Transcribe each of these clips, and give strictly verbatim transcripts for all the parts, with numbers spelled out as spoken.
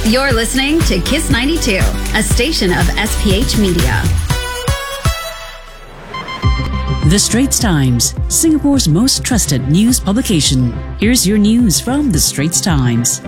You're listening to Kiss ninety-two, a station of S P H Media. The Straits Times, Singapore's most trusted news publication. Here's your news from The Straits Times.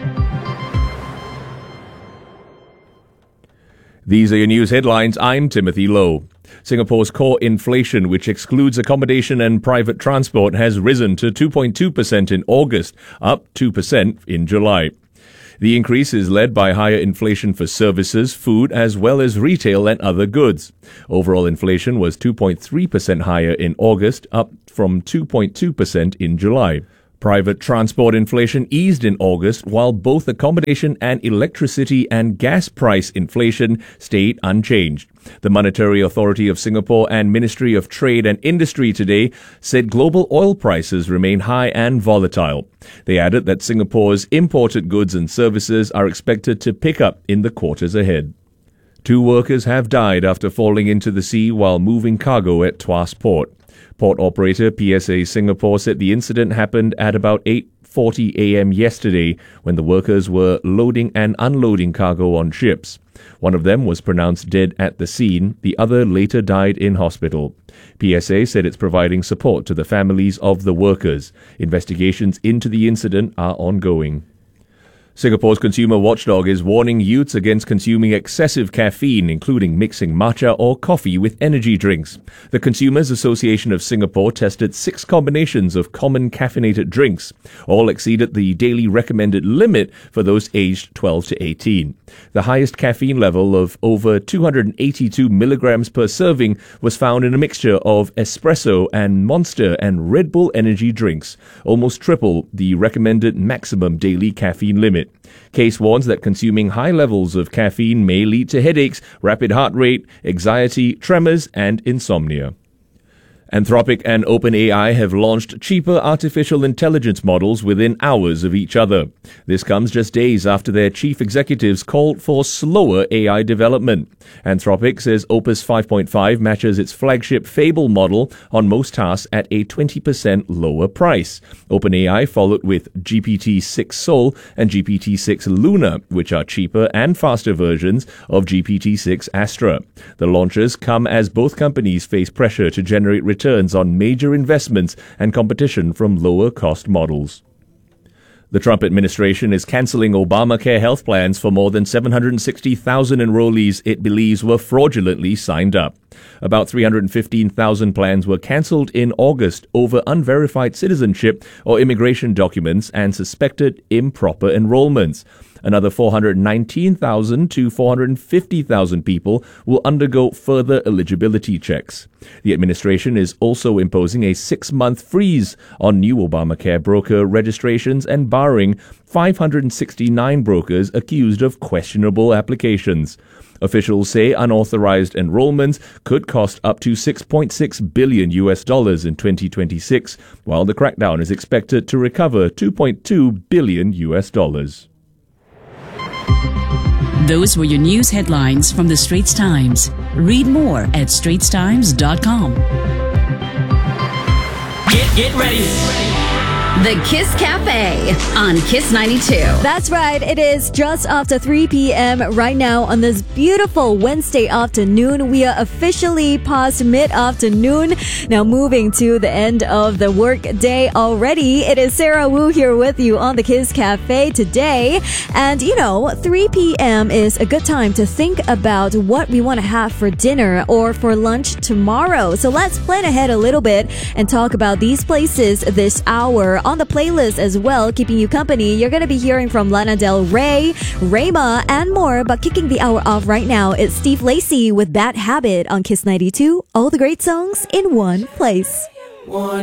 These are your news headlines. I'm Timothy Lowe. Singapore's core inflation, which excludes accommodation and private transport, has risen to two point two percent in August, up two percent in July. The increase is led by higher inflation for services, food, as well as retail and other goods. Overall inflation was two point three percent higher in August, up from two point two percent in July. Private transport inflation eased in August, while both accommodation and electricity and gas price inflation stayed unchanged. The Monetary Authority of Singapore and Ministry of Trade and Industry today said global oil prices remain high and volatile. They added that Singapore's imported goods and services are expected to pick up in the quarters ahead. Two workers have died after falling into the sea while moving cargo at Tuas Port. Port operator P S A Singapore said the incident happened at about eight forty a.m. yesterday when the workers were loading and unloading cargo on ships. One of them was pronounced dead at the scene. The other later died in hospital. P S A said it's providing support to the families of the workers. Investigations into the incident are ongoing. Singapore's consumer watchdog is warning youths against consuming excessive caffeine, including mixing matcha or coffee with energy drinks. The Consumers Association of Singapore tested six combinations of common caffeinated drinks. All exceeded the daily recommended limit for those aged twelve to eighteen. The highest caffeine level of over two hundred eighty-two milligrams per serving was found in a mixture of espresso and Monster and Red Bull energy drinks, almost triple the recommended maximum daily caffeine limit. Case warns that consuming high levels of caffeine may lead to headaches, rapid heart rate, anxiety, tremors, and insomnia. Anthropic and OpenAI have launched cheaper artificial intelligence models within hours of each other. This comes just days after their chief executives called for slower A I development. Anthropic says Opus five point five matches its flagship Fable model on most tasks at a twenty percent lower price. OpenAI followed with G P T six Sol and G P T six Luna, which are cheaper and faster versions of G P T six Astra. The launches come as both companies face pressure to generate returns on major investments and competition from lower-cost models. The Trump administration is cancelling Obamacare health plans for more than seven hundred sixty thousand enrollees it believes were fraudulently signed up. About three hundred fifteen thousand plans were cancelled in August over unverified citizenship or immigration documents and suspected improper enrollments. Another four hundred nineteen thousand to four hundred fifty thousand people will undergo further eligibility checks. The administration is also imposing a six-month freeze on new Obamacare broker registrations and barring five hundred sixty-nine brokers accused of questionable applications. Officials say unauthorized enrollments could cost up to six point six billion U S dollars in twenty twenty-six, while the crackdown is expected to recover two point two billion U S dollars. Those were your news headlines from The Straits Times. Read more at straits times dot com. Get, get ready. The Kiss Cafe on Kiss ninety-two. That's right. It is just after three p.m. right now on this beautiful Wednesday afternoon. We are officially past mid-afternoon. Now moving to the end of the work day already. It is Sarah Wu here with you on the Kiss Cafe today. And you know, three p.m. is a good time to think about what we want to have for dinner or for lunch tomorrow. So let's plan ahead a little bit and talk about these places this hour. On the playlist as well, keeping you company, you're going to be hearing from Lana Del Rey, Rema, and more. But kicking the hour off right now, it's Steve Lacy with Bad Habit on Kiss ninety-two. All the great songs in one place. One